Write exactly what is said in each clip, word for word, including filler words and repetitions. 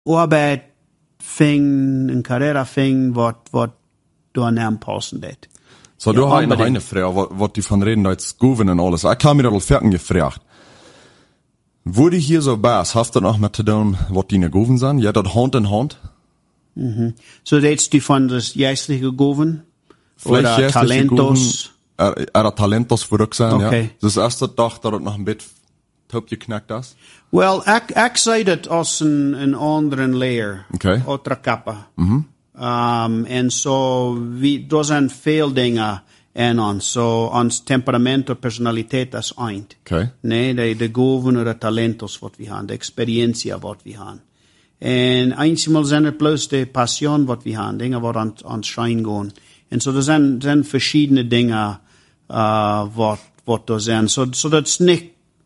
Arbeit fing, en carrera fing, wat, wat door naam passen deed. So, du hast noch eine Frage, wat, wat die von reden, als Goven und alles. Ich habe mir das fertig gefragt. Wurde hier so baas, hast du noch mit zu tun, was die Goven sind? Ja, das Hand in Hand? Mhm. So, redest du von das jährliche Goven? Vielleicht oder Talentos? Er, er Talentos, würde ich sagen, okay. Ja. Das erste Tag, dass das noch ein bisschen top geknackt ist? Well, ik, ik zei dat als een, een andere layer. Okay. Otra capa. Mhm. Um, en so, we, er zijn veel dingen en ons. So, ons temperament of personaliteit is eind. Okay. Nee, de, de goven of de talentos wat we hebben, de experientie wat we hebben. En eenmaal zijn er plus de passion wat we hebben, dingen wat aan, aan schijn gaan. En so, er zijn, zijn verschillende dingen, uh, wat, wat er zijn. So, so dat is niet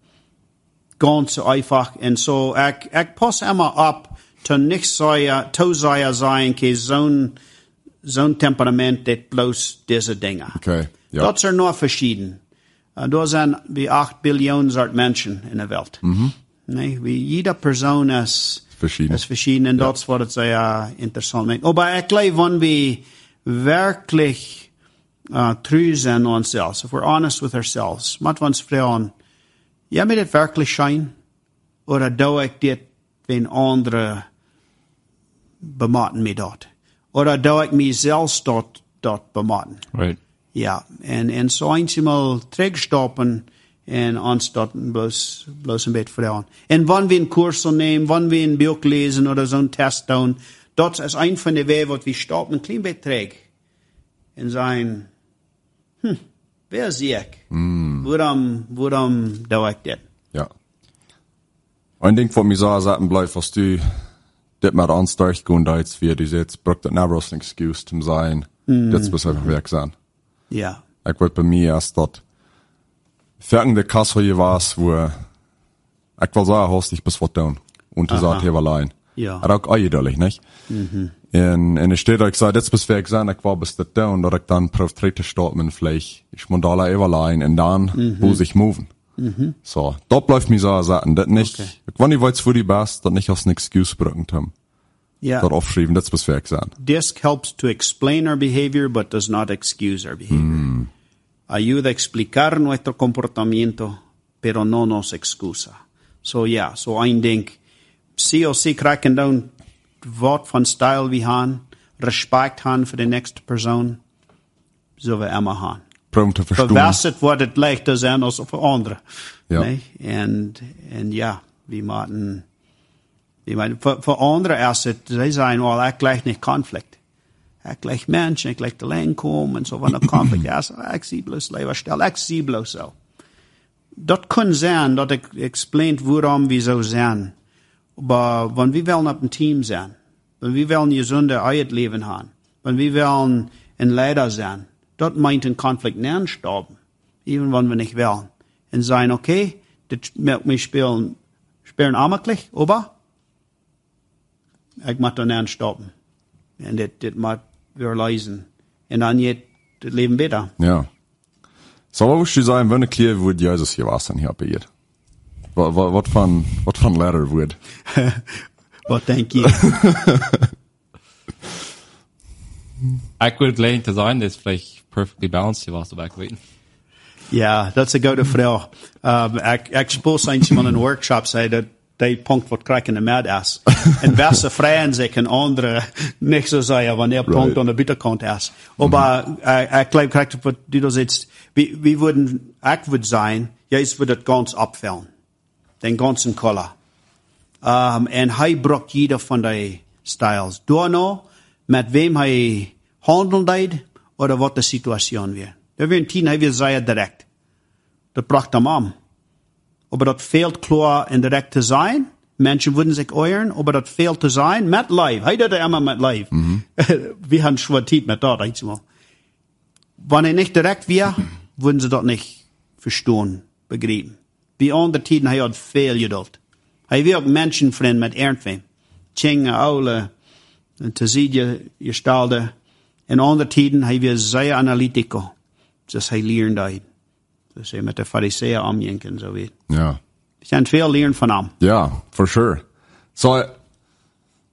ganz so einfach. En so, ik, ik pas immer op, to nicht sagen, to sagen sein, ke zo'n, zo'n temperament, dat bloß diese Dinge. Okay, ja. Dat zijn nog verschieden. Uh, er zijn wie acht biljoen soort mensen in de wereld. Mhm. Nee, wie jede persoon is verschieden. Is verschieden. En ja. Dat is wat het sehr interessant maakt. Aber ik geloof, wenn wir wirklich uh, true zijn aan onszelf, if we're honest with ourselves, moet we ons vragen, ja, moet het werkelijk zijn? Oder doe ik dit wenn andere bematen me dat? Oder doe ik mezelf dat, dat bematen? Right. Ja, en, en zo eenmaal terugstappen en ons dat bloos, bloos een beetje vertellen. En wanneer we een koers nemen, wanneer we een boek lezen oder zo'n test doen, dat is een van de wegen wat we stappen een klein beetje terug. En zeggen, hm, wer zie ik? Mm. Waarom, waarom doe ik dit? Ja. Ein Ding, was mir so sagen bleibt, was du dit mal anstark gehen als wie du jetzt braucht das never als Excuse zum sein. Mm. Das muss einfach weg sein. Ja. Ich wollte bei mir erst dort fertige Kasse hier war's, wo ich will sagen, hast dich bis was tun. Und du sagst, hier war allein. Ja. Aber auch eierlich, nicht? Mhm. Und, und es steht, ich sage, jetzt bis weg sein, ich war bis das tun, dass ich dann pro dritte starten, vielleicht, ich muss da allein und dann, mhm. muss ich moven. Mhm. So, da bleibt mir so sagen, das nicht, okay. Ich war nicht weit für die Bass, das nicht als eine Excuse brücken haben. Ja. Das aufschreiben, das muss weg sein. This helps to explain our behavior, but does not excuse our behavior. Mm. Ayuda a explicar nuestro comportamiento, pero no nos excusa. So, ja, yeah, so ein Ding, sí o sí cracken down, wat van style we haben, Respekt haben für die nächste Person, so wir immer haben. Proben te verstoren. Verwasset wat het lijkt te zijn als voor anderen. Ja. Nee? En, en ja, we moeten, we moeten, voor, voor anderen is het, zij zijn wel, ik gelijk niet conflict. Ik gelijk mensen, ik gelijk te leen komen, en zo van een conflict is, ik zie bloos leven stel, ik zie bloos zo. Dat kan zijn, dat ik explain waarom we zo zijn. Maar, want we willen op een team zijn. Want we willen een gezonde uitleven hebben. Want we willen een leider zijn. Dat meint een conflict niet stoppen. Even wanneer we niet willen. En zijn, oké, okay, dit moet me spelen, spelen amelijk, aber ik moet er niet stoppen. En dit, dit moet weer lezen. En dan je het leven beter. Ja. So, wat woest je zeggen, wanneer keer wordt Jezus hier was en hier bij je? Wat, wat, wat van, wat van letter wordt? Wat denk je? Ik wil alleen te zijn, dat is vielleicht perfectly balanced was erbij geweten. Ja, dat is een goede vraag. Um, ik, ik suppose eens iemand in een workshop zei dat die punt wat krijg in de mad is. En beste vrienden zich en andere niet zo zeggen wanneer punt right. aan de bitterkant is. Maar mm-hmm. ik geloof krijg wat du da zegt, wie, wie würden, ik würde zijn, juist würde het ganz abfällen. Den ganzen color. Um, en hij braucht jeder van die styles. Door nou, met wem hij handelt deed, oder wat de situatie weer. Er weer een tien, hij weer zeggen direct. Dat bracht hem aan. Aber dat fehlt klar en direct te zijn. Menschen würden sich euren, aber dat fehlt te zijn met live. Hij deed er immer met live. Mm-hmm. Wir haben schon tijd met dat, einmal. Wenn er nicht direkt wäre, würden sie dat nicht verstehen, begreifen. Wie andere tiden, hij had veel geduld. Hij wil ook menschenvriend met irgendwem. Tjinge, oude, te zien gestalde. In andere tiden, hij was zeer analytico. Dus hij leert dat. Dus hij met de fariseer omging en zo weer. Ja. Ik kan veel leren van hem. Ja, for sure. So,